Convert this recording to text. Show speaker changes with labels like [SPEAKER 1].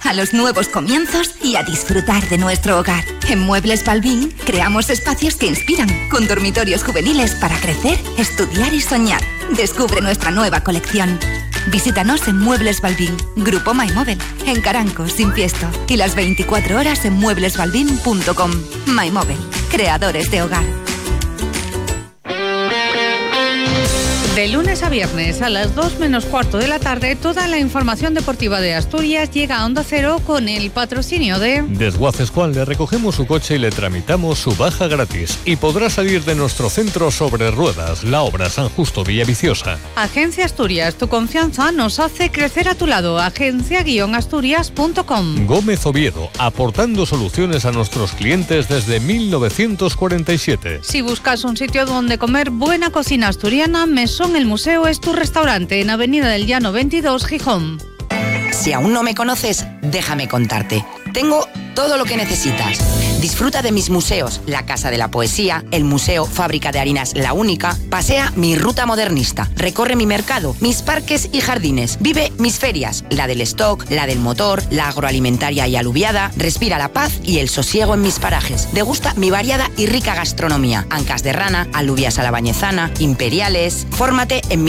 [SPEAKER 1] a los nuevos comienzos y a disfrutar de nuestro hogar. En Muebles Balbín creamos espacios que inspiran, con dormitorios juveniles para crecer, estudiar y soñar. Descubre nuestra nueva colección. Visítanos en Muebles Balbín, Grupo MyMóvil, en Caranco, Sin Fiesto, y las 24 horas en mueblesbalbin.com. MyMóvil, creadores de hogar.
[SPEAKER 2] De lunes a viernes a las 2 menos cuarto de la tarde, toda la información deportiva de Asturias llega a Onda Cero con el patrocinio de
[SPEAKER 3] Desguaces Juan. Le recogemos su coche y le tramitamos su baja gratis. Y podrá salir de nuestro centro sobre ruedas, La Obra, San Justo, Villaviciosa.
[SPEAKER 2] Agencia Asturias, tu confianza nos hace crecer a tu lado. Agencia-asturias.com.
[SPEAKER 3] Gómez Oviedo, aportando soluciones a nuestros clientes desde 1947.
[SPEAKER 2] Si buscas un sitio donde comer buena cocina asturiana, Mesón El Museo es tu restaurante en Avenida del Llano 22, Gijón.
[SPEAKER 4] Si aún no me conoces, déjame contarte. Tengo todo lo que necesitas. Disfruta de mis museos, la Casa de la Poesía, el Museo Fábrica de Harinas La Única, pasea mi ruta modernista, recorre mi mercado, mis parques y jardines, vive mis ferias, la del stock, la del motor, la agroalimentaria y aluviada, respira la paz y el sosiego en mis parajes, degusta mi variada y rica gastronomía, ancas de rana, alubias a la bañezana, imperiales, fórmate en mi